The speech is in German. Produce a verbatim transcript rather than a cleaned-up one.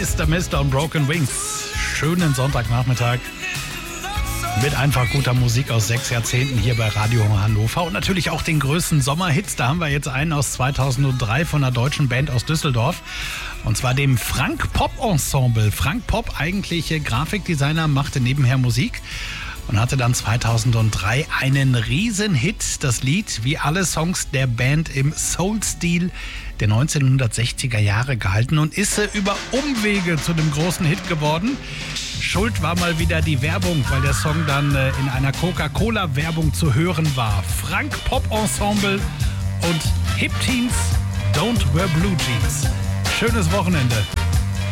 Mister Mister und Broken Wings. Schönen Sonntagnachmittag mit einfach guter Musik aus sechs Jahrzehnten hier bei Radio Hannover und natürlich auch den größten Sommerhits. Da haben wir jetzt einen aus zweitausenddrei von einer deutschen Band aus Düsseldorf. Und zwar dem Frank Pop Ensemble. Frank Pop, eigentlich Grafikdesigner, machte nebenher Musik und hatte dann zweitausenddrei einen Riesenhit. Das Lied, wie alle Songs der Band, im Soul-Stil der neunzehnhundertsechziger Jahre gehalten und ist über Umwege zu dem großen Hit geworden. Schuld war mal wieder die Werbung, weil der Song dann in einer Coca-Cola-Werbung zu hören war. Frank Pop Ensemble und Hip Teens Don't Wear Blue Jeans. Schönes Wochenende.